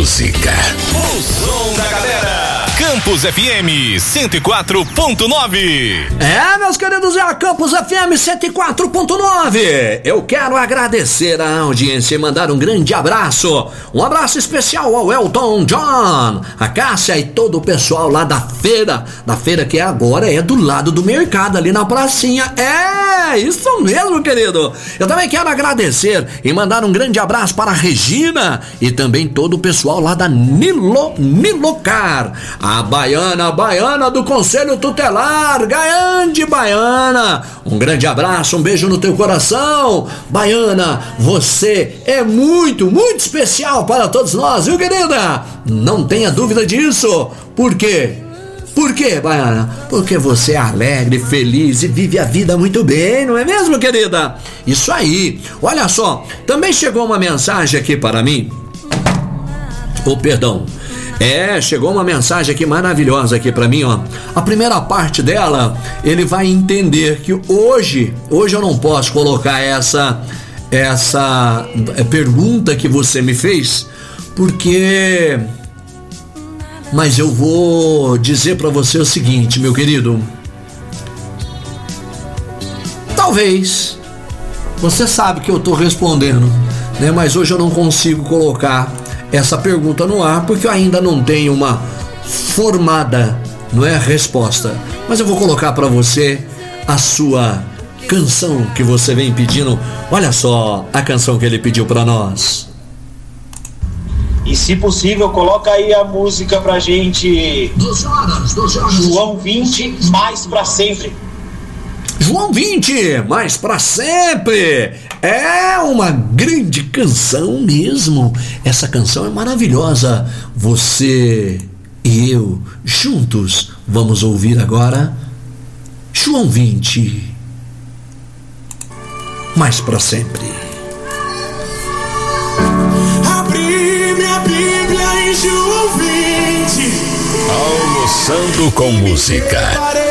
música. O som da galera. Campus FM 104.9. Meus queridos, é a Campus FM 104.9. Eu quero agradecer a audiência e mandar um grande abraço. Um abraço especial ao Elton John, a Cássia e todo o pessoal lá da feira que agora é do lado do mercado, ali na pracinha. Isso mesmo, querido. Eu também quero agradecer e mandar um grande abraço para a Regina e também todo o pessoal lá da Nilocar. A Baiana do Conselho Tutelar, grande Baiana, um grande abraço, um beijo no teu coração. Baiana, você é muito, muito especial para todos nós, viu, querida? Não tenha dúvida disso. Por quê? Por quê, Baiana? Porque você é alegre, feliz e vive a vida muito bem, não é mesmo, querida? Isso aí. Olha só, também chegou uma mensagem aqui para mim. Chegou uma mensagem aqui maravilhosa aqui pra mim, ó. A primeira parte dela, ele vai entender que hoje eu não posso colocar essa pergunta que você me fez, porque... Mas eu vou dizer pra você o seguinte, meu querido. Talvez, você sabe que eu tô respondendo, né? Mas hoje eu não consigo colocar essa pergunta no ar, porque eu ainda não tenho uma formada, resposta. Mas eu vou colocar para você a sua canção que você vem pedindo. Olha só a canção que ele pediu para nós. E se possível, coloca aí a música pra gente. 12 horas. João 20, mais pra sempre. João 20, mais pra sempre. É uma grande canção mesmo. Essa canção é maravilhosa. Você e eu juntos vamos ouvir agora João 20, mais pra sempre. Abri minha Bíblia em João 20. Almoçando com música.